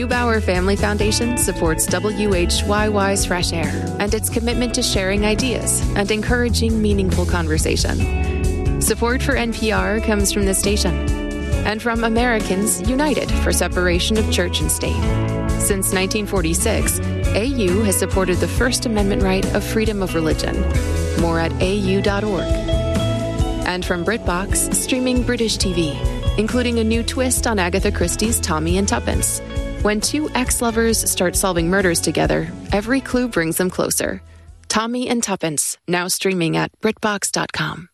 Neubauer Family Foundation supports WHYY's Fresh Air and its commitment to sharing ideas and encouraging meaningful conversation. Support for NPR comes from the station and from Americans United for Separation of Church and State. Since 1946, AU has supported the First Amendment right of freedom of religion. More at au.org. And from BritBox, streaming British TV, including a new twist on Agatha Christie's Tommy and Tuppence. When two ex-lovers start solving murders together, every clue brings them closer. Tommy and Tuppence, now streaming at BritBox.com.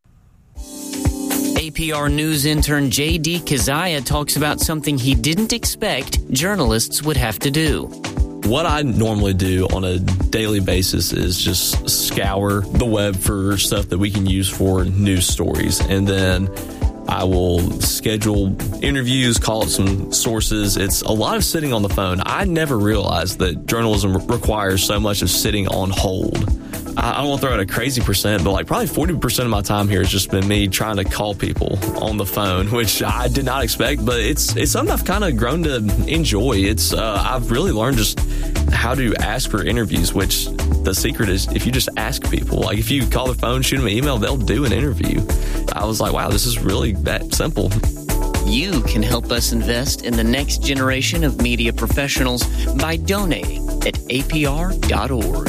APR News intern J.D. Keziah talks about something he didn't expect journalists would have to do. What I normally do on a daily basis is just scour the web for stuff that we can use for news stories. And then I will schedule interviews, call up some sources. It's a lot of sitting on the phone. I never realized that journalism requires so much of sitting on hold. I don't want to throw out a crazy percent, but like probably 40% of my time here has just been me trying to call people on the phone, which I did not expect, but it's something I've kind of grown to enjoy. I've really learned just how to ask for interviews, which the secret is if you just ask people. Like if you call the phone, shoot them an email, they'll do an interview. I was like, wow, this is really that simple. You can help us invest in the next generation of media professionals by donating at apr.org.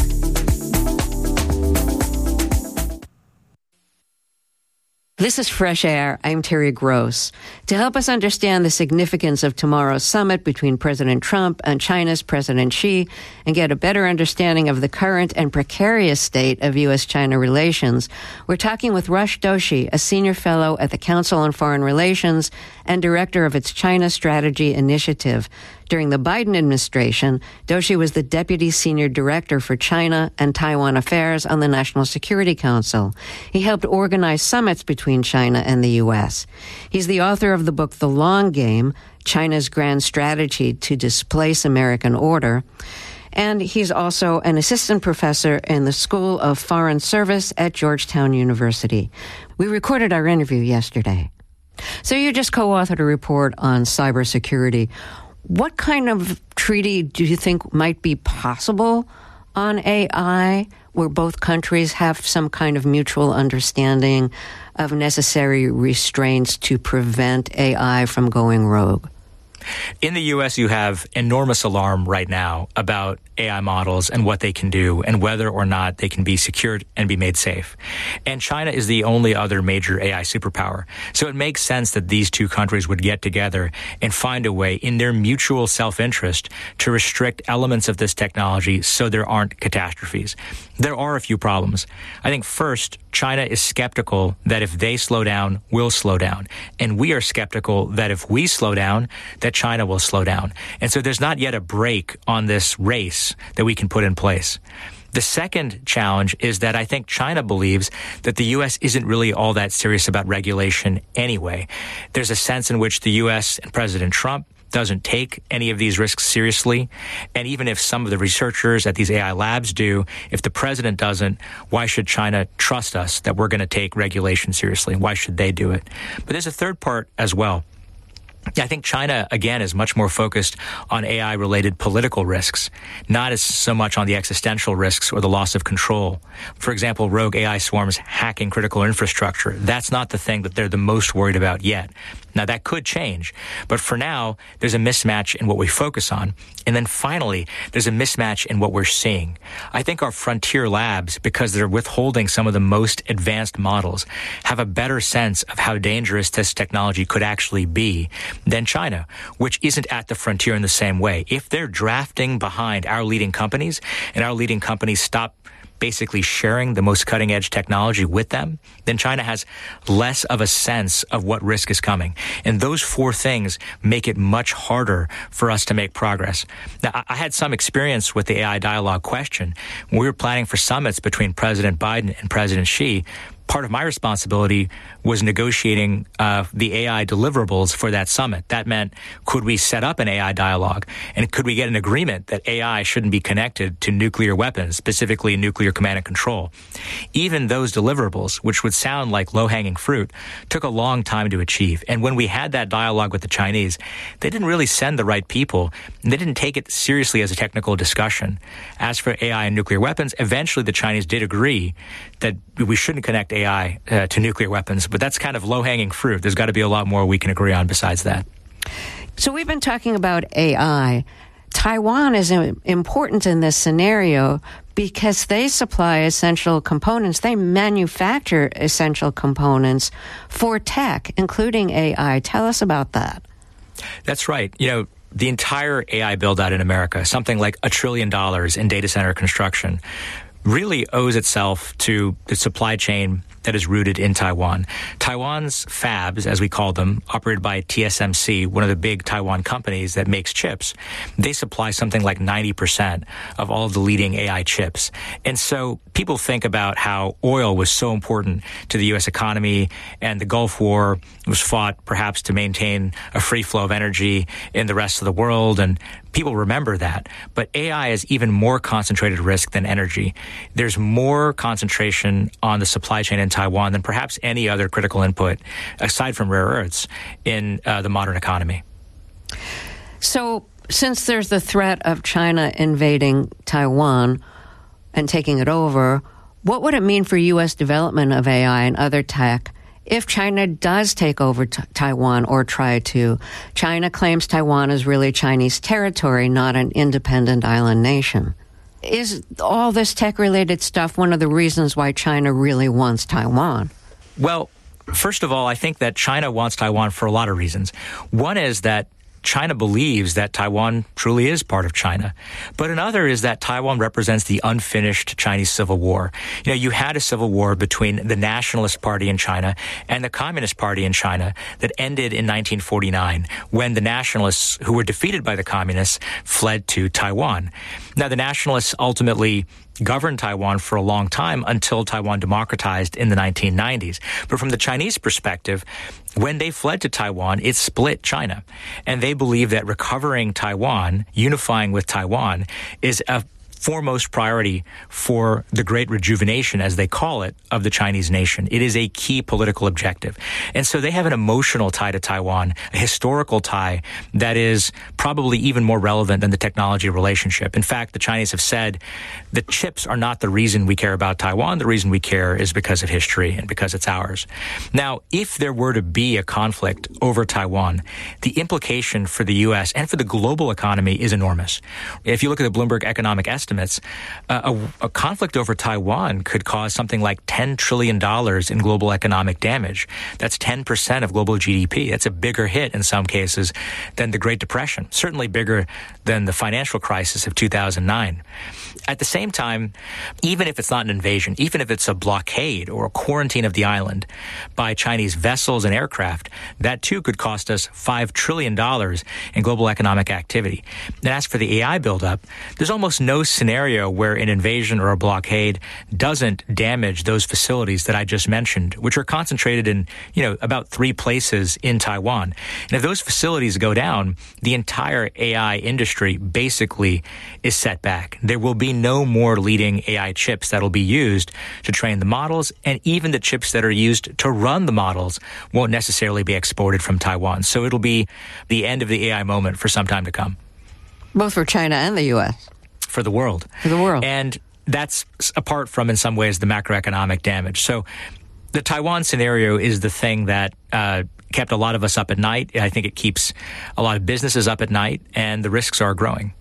This is Fresh Air. I'm Terry Gross. To help us understand the significance of tomorrow's summit between President Trump and China's President Xi and get a better understanding of the current and precarious state of U.S.-China relations, we're talking with Rush Doshi, a senior fellow at the Council on Foreign Relations and director of its China Strategy Initiative. During the Biden administration, Doshi was the deputy senior director for China and Taiwan affairs on the National Security Council. He helped organize summits between China and the U.S. He's the author of the book The Long Game, China's Grand Strategy to Displace American Order. And he's also an assistant professor in the School of Foreign Service at Georgetown University. We recorded our interview yesterday. So you just co-authored a report on cybersecurity. What kind of treaty do you think might be possible on AI, where both countries have some kind of mutual understanding of necessary restraints to prevent AI from going rogue? In the U.S., you have enormous alarm right now about AI models and what they can do and whether or not they can be secured and be made safe. And China is the only other major AI superpower. So it makes sense that these two countries would get together and find a way in their mutual self-interest to restrict elements of this technology so there aren't catastrophes. There are a few problems. I think first, China is skeptical that if they slow down, we'll slow down. And we are skeptical that if we slow down, that China will slow down. And so there's not yet a break on this race that we can put in place. The second challenge is that I think China believes that the U.S. isn't really all that serious about regulation anyway. There's a sense in which the U.S. and President Trump doesn't take any of these risks seriously. And even if some of the researchers at these AI labs do, if the president doesn't, why should China trust us that we're going to take regulation seriously? Why should they do it? But there's a third part as well. I think China, again, is much more focused on AI-related political risks, not as so much on the existential risks or the loss of control. For example, rogue AI swarms hacking critical infrastructure. That's not the thing that they're the most worried about yet. Now, that could change, but for now, there's a mismatch in what we focus on. And then finally, there's a mismatch in what we're seeing. I think our frontier labs, because they're withholding some of the most advanced models, have a better sense of how dangerous this technology could actually be than China, which isn't at the frontier in the same way. If they're drafting behind our leading companies and our leading companies stop basically sharing the most cutting-edge technology with them, then China has less of a sense of what risk is coming. And those four things make it much harder for us to make progress. Now, I had some experience with the AI dialogue question. When we were planning for summits between President Biden and President Xi, part of my responsibility was negotiating the AI deliverables for that summit. That meant, could we set up an AI dialogue? And could we get an agreement that AI shouldn't be connected to nuclear weapons, specifically nuclear command and control? Even those deliverables, which would sound like low-hanging fruit, took a long time to achieve. And when we had that dialogue with the Chinese, they didn't really send the right people. And they didn't take it seriously as a technical discussion. As for AI and nuclear weapons, eventually the Chinese did agree that we shouldn't connect AI to nuclear weapons, but that's kind of low-hanging fruit. There's got to be a lot more we can agree on besides that. So we've been talking about AI. Taiwan is important in this scenario because they supply essential components. They manufacture essential components for tech, including AI. Tell us about that. That's right. The entire AI build-out in America, something like $1 trillion in data center construction, really owes itself to the supply chain that is rooted in Taiwan. Taiwan's fabs, as we call them, operated by TSMC, one of the big Taiwan companies that makes chips, they supply something like 90% of all of the leading AI chips. And so people think about how oil was so important to the U.S. economy, and the Gulf War was fought perhaps to maintain a free flow of energy in the rest of the world, and people remember that. But AI is even more concentrated risk than energy. There's more concentration on the supply chain in Taiwan than perhaps any other critical input, aside from rare earths, in the modern economy. So since there's the threat of China invading Taiwan and taking it over, what would it mean for U.S. development of AI and other tech if China does take over Taiwan or try to? China claims Taiwan is really Chinese territory, not an independent island nation. Is all this tech-related stuff one of the reasons why China really wants Taiwan? Well, first of all, I think that China wants Taiwan for a lot of reasons. One is that China believes that Taiwan truly is part of China. But another is that Taiwan represents the unfinished Chinese Civil War. You had a civil war between the Nationalist Party in China and the Communist Party in China that ended in 1949, when the Nationalists, who were defeated by the Communists, fled to Taiwan. Now, the Nationalists ultimately governed Taiwan for a long time until Taiwan democratized in the 1990s. But from the Chinese perspective, when they fled to Taiwan, it split China. And they believe that recovering Taiwan, unifying with Taiwan, is a foremost priority for the great rejuvenation, as they call it, of the Chinese nation. It is a key political objective. And so they have an emotional tie to Taiwan, a historical tie that is probably even more relevant than the technology relationship. In fact, the Chinese have said the chips are not the reason we care about Taiwan. The reason we care is because of history and because it's ours. Now, if there were to be a conflict over Taiwan, the implication for the U.S. and for the global economy is enormous. If you look at the Bloomberg economic estimates, a conflict over Taiwan could cause something like $10 trillion in global economic damage. That's 10% of global GDP. That's a bigger hit in some cases than the Great Depression, certainly bigger than the financial crisis of 2009. At the same time, even if it's not an invasion, even if it's a blockade or a quarantine of the island by Chinese vessels and aircraft, that too could cost us $5 trillion in global economic activity. And as for the AI buildup, there's almost no scenario where an invasion or a blockade doesn't damage those facilities that I just mentioned, which are concentrated in, about 3 places in Taiwan. And if those facilities go down, the entire AI industry basically is set back. There will be no more leading AI chips that'll be used to train the models, and even the chips that are used to run the models won't necessarily be exported from Taiwan. So it'll be the end of the AI moment for some time to come. Both for China and the U.S. For the world. For the world. And that's apart from, in some ways, the macroeconomic damage. So the Taiwan scenario is the thing that kept a lot of us up at night. I think it keeps a lot of businesses up at night, and the risks are growing.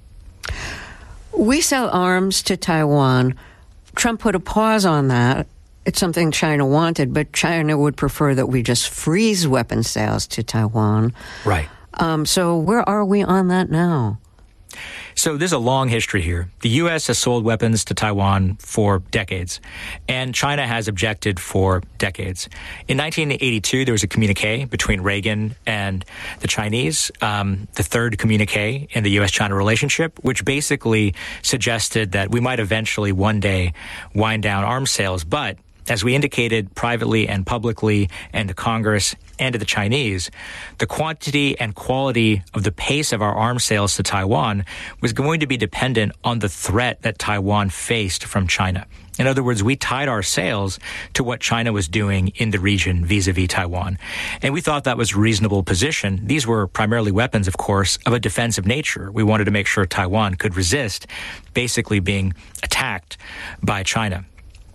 We sell arms to Taiwan. Trump put a pause on that. It's something China wanted, but China would prefer that we just freeze weapons sales to Taiwan. Right. So where are we on that now? So there's a long history here. The U.S. has sold weapons to Taiwan for decades, and China has objected for decades. In 1982, there was a communique between Reagan and the Chinese, the third communique in the U.S.-China relationship, which basically suggested that we might eventually one day wind down arms sales, but As we indicated privately and publicly and to Congress and to the Chinese, the quantity and quality of the pace of our arms sales to Taiwan was going to be dependent on the threat that Taiwan faced from China. In other words, we tied our sales to what China was doing in the region vis-a-vis Taiwan. And we thought that was a reasonable position. These were primarily weapons, of course, of a defensive nature. We wanted to make sure Taiwan could resist basically being attacked by China.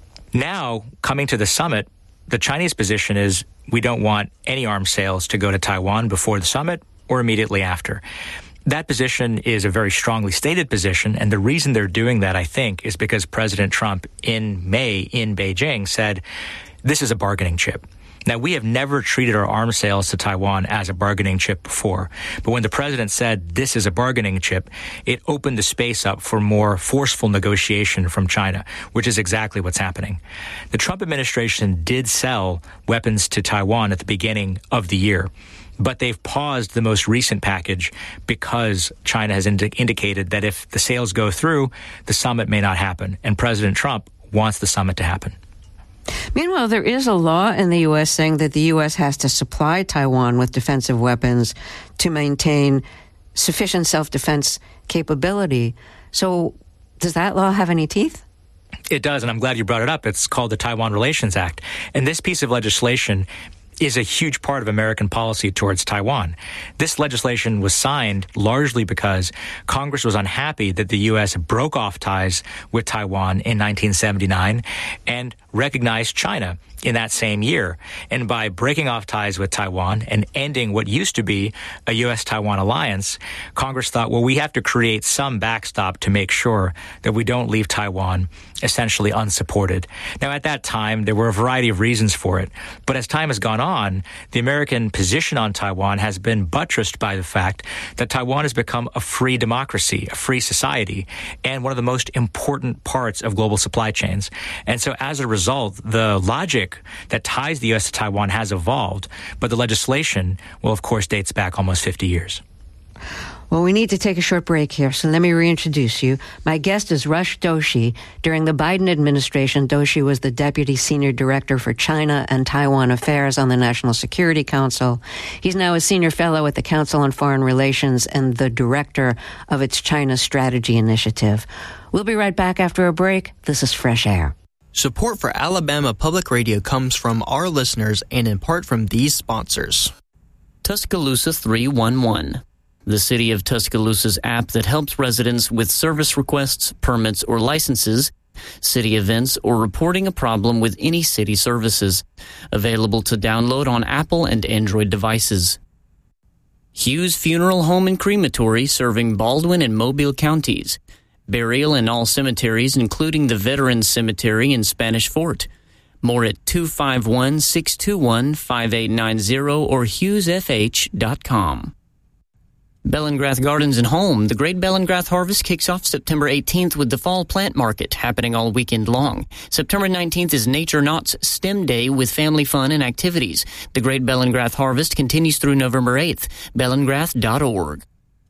Now, coming to the summit, the Chinese position is we don't want any arms sales to go to Taiwan before the summit or immediately after. That position is a very strongly stated position, and the reason they're doing that, I think, is because President Trump in May in Beijing said, this is a bargaining chip. Now, we have never treated our arms sales to Taiwan as a bargaining chip before, but when the president said this is a bargaining chip, it opened the space up for more forceful negotiation from China, which is exactly what's happening. The Trump administration did sell weapons to Taiwan at the beginning of the year, but they've paused the most recent package because China has indicated that if the sales go through, the summit may not happen, and President Trump wants the summit to happen. Meanwhile, there is a law in the U.S. saying that the U.S. has to supply Taiwan with defensive weapons to maintain sufficient self-defense capability. So does that law have any teeth? It does, and I'm glad you brought it up. It's called the Taiwan Relations Act. And this piece of legislation is a huge part of American policy towards Taiwan. This legislation was signed largely because Congress was unhappy that the U.S. broke off ties with Taiwan in 1979 and recognized China in that same year. And by breaking off ties with Taiwan and ending what used to be a U.S.-Taiwan alliance, Congress thought, well, we have to create some backstop to make sure that we don't leave Taiwan essentially unsupported. Now, at that time, there were a variety of reasons for it. But as time has gone on, the American position on Taiwan has been buttressed by the fact that Taiwan has become a free democracy, a free society, and one of the most important parts of global supply chains. And so as a result, the logic that ties the U.S. to Taiwan has evolved, but the legislation, well, of course, dates back almost 50 years. Well, we need to take a short break here, so let me reintroduce you. My guest is Rush Doshi. During the Biden administration, Doshi was the Deputy Senior Director for China and Taiwan Affairs on the National Security Council. He's now a Senior Fellow at the Council on Foreign Relations and the Director of its China Strategy Initiative. We'll be right back after a break. This is Fresh Air. Support for Alabama Public Radio comes from our listeners and in part from these sponsors. Tuscaloosa 311. The City of Tuscaloosa's app that helps residents with service requests, permits, or licenses, city events, or reporting a problem with any city services. Available to download on Apple and Android devices. Hughes Funeral Home and Crematory serving Baldwin and Mobile counties. Burial in all cemeteries, including the Veterans Cemetery in Spanish Fort. More at 251-621-5890 or hughesfh.com. Bellengrath Gardens and Home. The Great Bellengrath Harvest kicks off September 18th with the Fall Plant Market happening all weekend long. September 19th is Nature Knott's STEM Day with family fun and activities. The Great Bellengrath Harvest continues through November 8th. Bellengrath.org.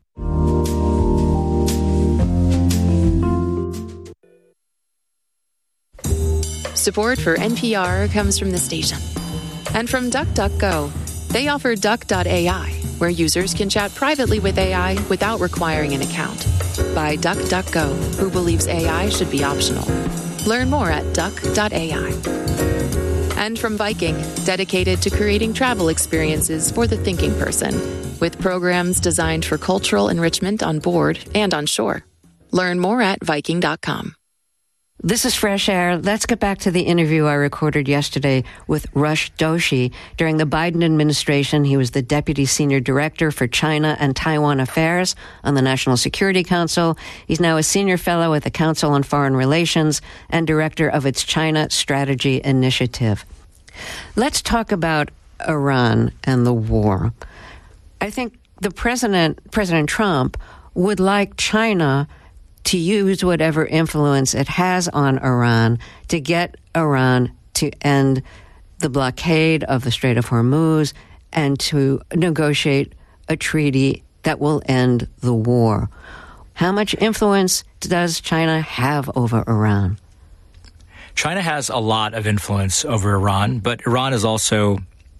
Support for NPR comes from the station and from DuckDuckGo. They offer Duck.ai, where users can chat privately with AI without requiring an account. By DuckDuckGo, who believes AI should be optional. Learn more at Duck.ai. And from Viking, dedicated to creating travel experiences for the thinking person, with programs designed for cultural enrichment on board and on shore. Learn more at Viking.com. This is Fresh Air. Let's get back to the interview I recorded yesterday with Rush Doshi. During the Biden administration, he was the Deputy Senior Director for China and Taiwan Affairs on the National Security Council. He's now a Senior Fellow at the Council on Foreign Relations and Director of its China Strategy Initiative. Let's talk about Iran and the war. I think the President Trump, would like China to use whatever influence it has on Iran to get Iran to end the blockade of the Strait of Hormuz and to negotiate a treaty that will end the war. How much influence does China have over Iran? China has a lot of influence over Iran, but Iran is also,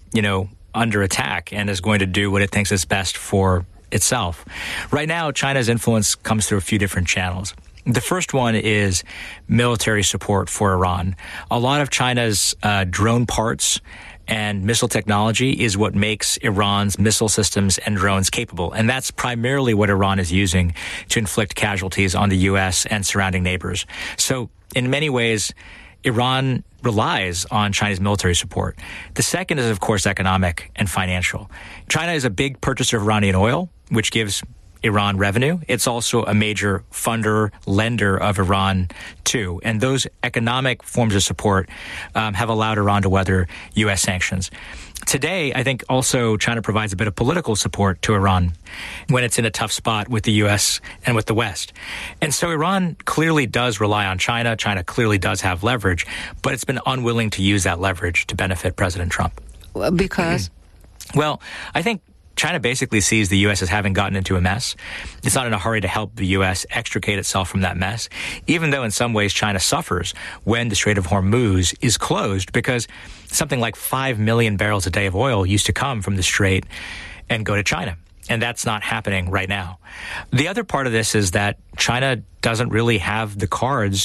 under attack and is going to do what it thinks is best for itself. Right now, China's influence comes through a few different channels. The first one is military support for Iran. A lot of China's drone parts and missile technology is what makes Iran's missile systems and drones capable. And that's primarily what Iran is using to inflict casualties on the U.S. and surrounding neighbors. So in many ways, Iran relies on China's military support. The second is, of course, economic and financial. China is a big purchaser of Iranian oil, which gives Iran revenue. It's also a major funder, lender of Iran, too. And those economic forms of support have allowed Iran to weather U.S. sanctions. Today, I think also China provides a bit of political support to Iran when it's in a tough spot with the U.S. and with the West. And so Iran clearly does rely on China. China clearly does have leverage, but it's been unwilling to use that leverage to benefit President Trump. Because? Well, I think China basically sees the U.S. as having gotten into a mess. It's not in a hurry to help the U.S. extricate itself from that mess, even though in some ways China suffers when the Strait of Hormuz is closed, because something like 5 million barrels a day of oil used to come from the Strait and go to China. And that's not happening right now. The other part of this is that China doesn't really have the cards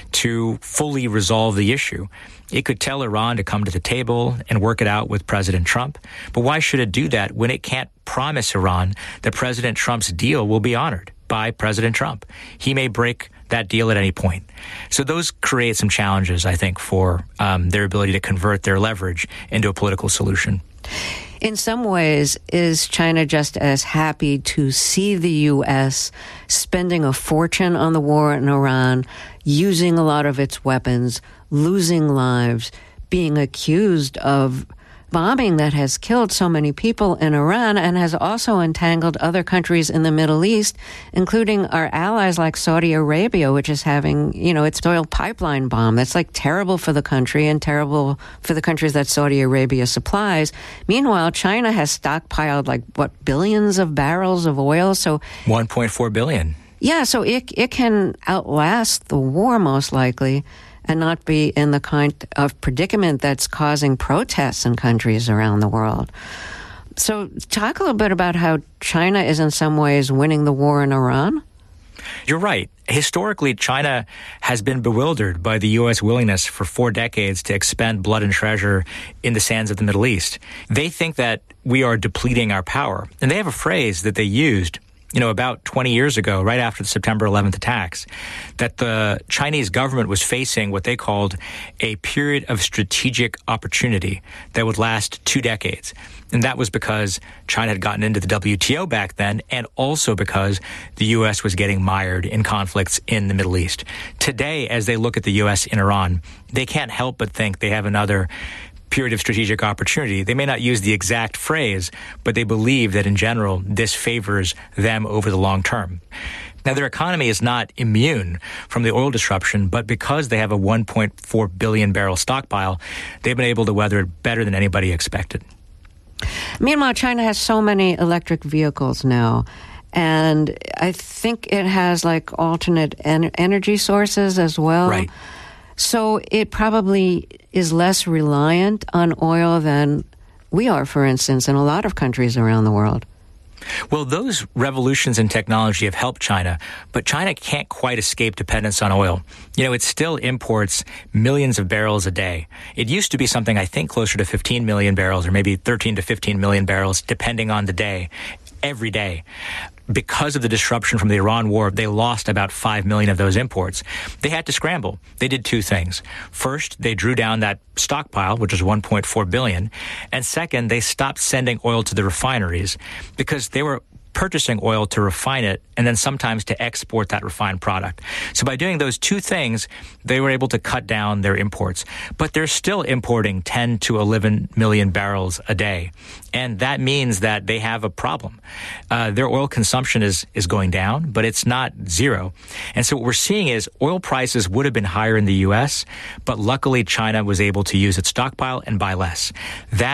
to fully resolve the issue. It could tell Iran to come to the table and work it out with President Trump. But why should it do that when it can't promise Iran that President Trump's deal will be honored by President Trump? He may break that deal at any point. So those create some challenges, I think, for their ability to convert their leverage into a political solution. In some ways, is China just as happy to see the U.S. spending a fortune on the war in Iran, using a lot of its weapons, losing lives, being accused of bombing that has killed so many people in Iran and has also entangled other countries in the Middle East, including our allies like Saudi Arabia, which is having, its oil pipeline bomb. That's terrible for the country and terrible for the countries that Saudi Arabia supplies. Meanwhile, China has stockpiled billions of barrels of oil. So 1.4 billion. Yeah, so it can outlast the war most likely, and not be in the kind of predicament that's causing protests in countries around the world. So talk a little bit about how China is in some ways winning the war in Iran. You're right. Historically, China has been bewildered by the U.S. willingness for 4 decades to expend blood and treasure in the sands of the Middle East. They think that we are depleting our power. And they have a phrase that they used about 20 years ago, right after the September 11th attacks, that the Chinese government was facing what they called a period of strategic opportunity that would last 2 decades. And that was because China had gotten into the WTO back then, and also because the U.S. was getting mired in conflicts in the Middle East. Today, as they look at the U.S. in Iran, they can't help but think they have another period of strategic opportunity. They may not use the exact phrase, but they believe that in general, this favors them over the long term. Now, their economy is not immune from the oil disruption, but because they have a 1.4 billion barrel stockpile, they've been able to weather it better than anybody expected. Meanwhile, China has so many electric vehicles now, and I think it has alternate energy sources as well. Right. So it probably is less reliant on oil than we are, for instance, in a lot of countries around the world. Well, those revolutions in technology have helped China, but China can't quite escape dependence on oil. It still imports millions of barrels a day. It used to be something, I think, closer to 15 million barrels or maybe 13 to 15 million barrels, depending on the day, every day. Because of the disruption from the Iran war, they lost about 5 million of those imports. They had to scramble. They did 2 things. First, they drew down that stockpile, which is 1.4 billion. And second, they stopped sending oil to the refineries because they were purchasing oil to refine it and then sometimes to export that refined product. So by doing those 2 things, they were able to cut down their imports. But they're still importing 10 to 11 million barrels a day. And that means that they have a problem. Their oil consumption is going down, but it's not zero. And so what we're seeing is oil prices would have been higher in the U.S., but luckily China was able to use its stockpile and buy less. That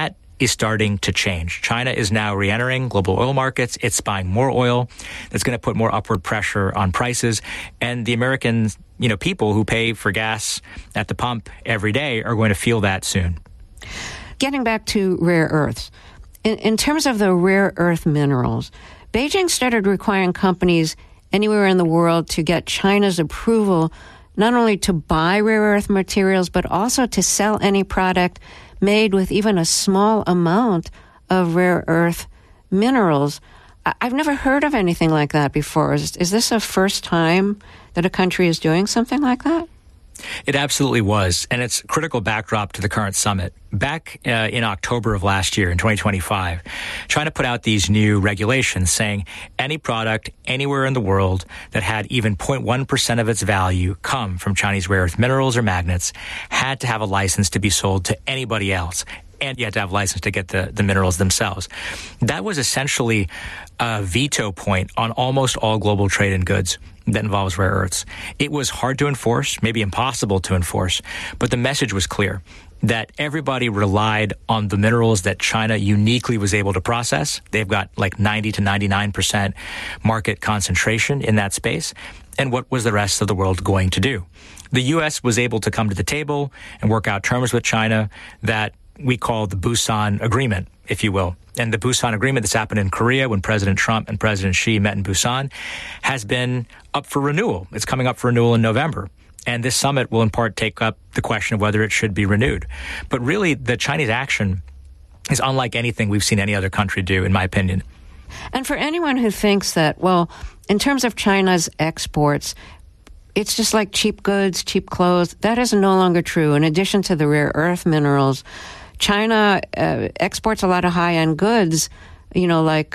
is starting to change. China is now re-entering global oil markets. It's buying more oil. That's going to put more upward pressure on prices. And the American, people who pay for gas at the pump every day are going to feel that soon. Getting back to rare earths, in terms of the rare earth minerals, Beijing started requiring companies anywhere in the world to get China's approval not only to buy rare earth materials, but also to sell any product made with even a small amount of rare earth minerals. I've never heard of anything like that before. Is this a first time that a country is doing something like that? It absolutely was, and it's a critical backdrop to the current summit. Back in October of last year, in 2025, China put out these new regulations saying any product anywhere in the world that had even 0.1% of its value come from Chinese rare earth minerals or magnets had to have a license to be sold to anybody else. And you had to have a license to get the minerals themselves. That was essentially a veto point on almost all global trade in goods that involves rare earths. It was hard to enforce, maybe impossible to enforce, but the message was clear that everybody relied on the minerals that China uniquely was able to process. They've got like 90 to 99% market concentration in that space. And what was the rest of the world going to do? The U.S. was able to come to the table and work out terms with China that we call the Busan Agreement, if you will. And the Busan Agreement that's happened in Korea when President Trump and President Xi met in Busan has been up for renewal. It's coming up for renewal in November. And this summit will in part take up the question of whether it should be renewed. But really, the Chinese action is unlike anything we've seen any other country do, in my opinion. And for anyone who thinks that, well, in terms of China's exports, it's just like cheap goods, cheap clothes, that is no longer true. In addition to the rare earth minerals, China exports a lot of high-end goods, like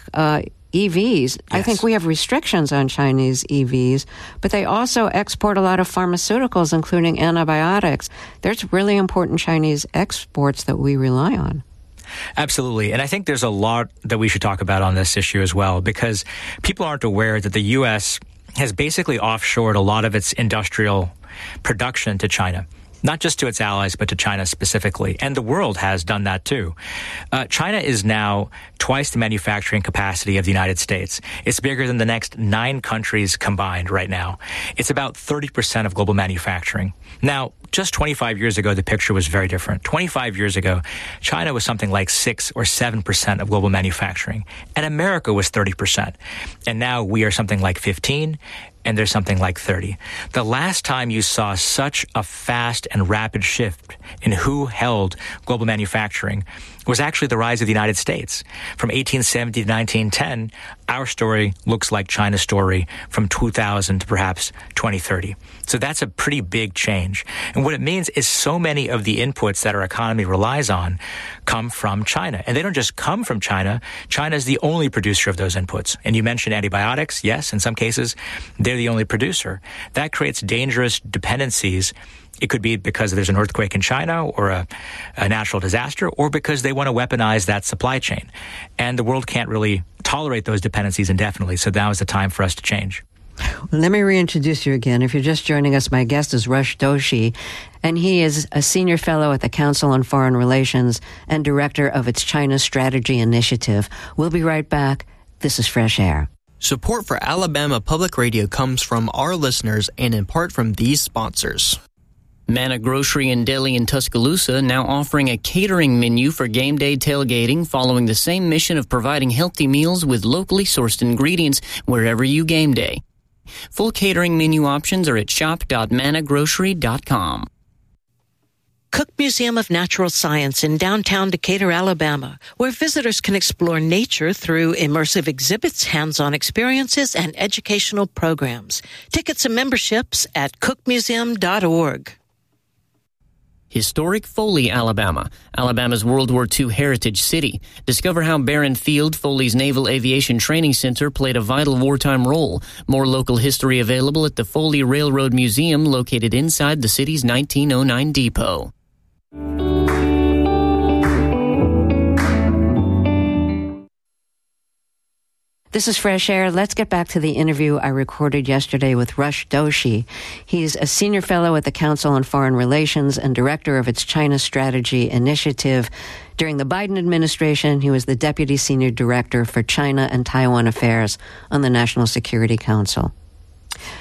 EVs. Yes. I think we have restrictions on Chinese EVs, but they also export a lot of pharmaceuticals, including antibiotics. There's really important Chinese exports that we rely on. Absolutely. And I think there's a lot that we should talk about on this issue as well, because people aren't aware that the U.S. has basically offshored a lot of its industrial production to China. Not just to its allies, but to China specifically. And the world has done that too. China is now twice the manufacturing capacity of the United States. It's bigger than the next 9 countries combined right now. It's about 30% of global manufacturing. Now, just 25 years ago, the picture was very different. 25 years ago, China was something like 6 or 7% of global manufacturing, and America was 30%. And now we are something like 15, and there's something like 30. The last time you saw such a fast and rapid shift in who held global manufacturing was actually the rise of the United States. From 1870 to 1910, our story looks like China's story from 2000 to perhaps 2030. So that's a pretty big change. And what it means is so many of the inputs that our economy relies on come from China. And they don't just come from China. China is the only producer of those inputs. And you mentioned antibiotics. Yes, in some cases, they're the only producer. That creates dangerous dependencies. It could be because there's an earthquake in China or a natural disaster, or because they want to weaponize that supply chain. And the world can't really tolerate those dependencies indefinitely. So now is the time for us to change. Well, let me reintroduce you again. If you're just joining us, my guest is Rush Doshi, and he is a senior fellow at the Council on Foreign Relations and director of its China Strategy Initiative. We'll be right back. This is Fresh Air. Support for Alabama Public Radio comes from our listeners and in part from these sponsors. Manna Grocery and Deli in Tuscaloosa now offering a catering menu for game day tailgating, following the same mission of providing healthy meals with locally sourced ingredients wherever you game day. Full catering menu options are at shop.mannagrocery.com. Cook Museum of Natural Science in downtown Decatur, Alabama, where visitors can explore nature through immersive exhibits, hands-on experiences, and educational programs. Tickets and memberships at cookmuseum.org. Historic Foley, Alabama, Alabama's World War II heritage city. Discover how Barron Field, Foley's Naval Aviation Training Center, played a vital wartime role. More local history available at the Foley Railroad Museum, located inside the city's 1909 depot. This is Fresh Air. Let's get back to the interview I recorded yesterday with Rush Doshi. He's a senior fellow at the Council on Foreign Relations and director of its China Strategy Initiative. During the Biden administration, he was the deputy senior director for China and Taiwan affairs on the National Security Council.